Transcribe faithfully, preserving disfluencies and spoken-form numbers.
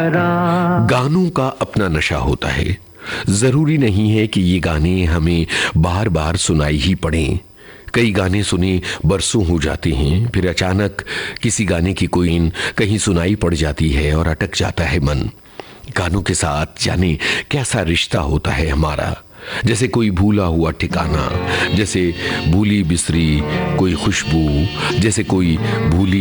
गानों का अपना नशा होता है। जरूरी नहीं है कि ये गाने हमें बार बार सुनाई ही पड़ें। कई गाने सुने बरसों हो जाते हैं, फिर अचानक किसी गाने की कोई कहीं सुनाई पड़ जाती है और अटक जाता है मन। गानों के साथ जाने कैसा रिश्ता होता है हमारा, जैसे कोई भूला हुआ ठिकाना, जैसे भूली बिसरी कोई खुशबू, जैसे कोई भूली